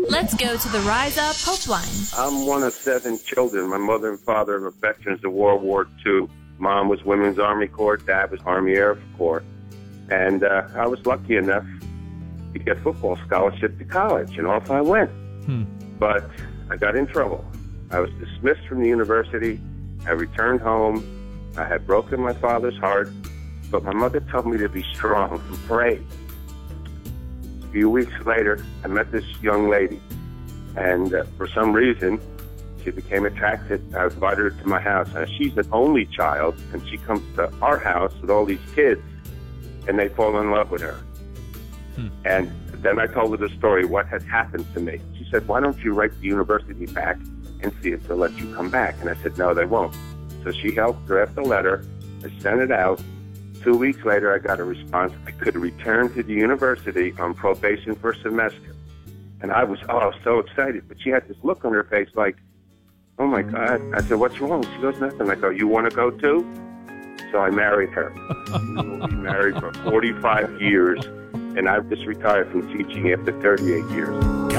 Let's go to the Rise Up Hope Line. I'm one of 7 children. My mother and father were veterans of World War II. Mom was Women's Army Corps. Dad was Army Air Corps. And I was lucky enough to get a football scholarship to college, and off I went. But I got in trouble. I was dismissed from the university. I returned home. I had broken my father's heart, but my mother told me to be strong and pray. A few weeks later, I met this young lady, and for some reason, she became attracted. I invited her to my house. Now, she's an only child, and she comes to our house with all these kids, and they fall in love with her. And then I told her the story, what had happened to me. She said, why don't you write the university back and see if they'll let you come back? And I said, no, they won't. So she helped draft the letter. I sent it out. 2 weeks later, I got a response. I could return to the university on probation for a semester. And I was, so excited. But she had this look on her face like, oh, my God. I said, what's wrong? She goes, nothing. I go, you want to go too? So I married her. We'll be married for 45 years. And I've just retired from teaching after 38 years.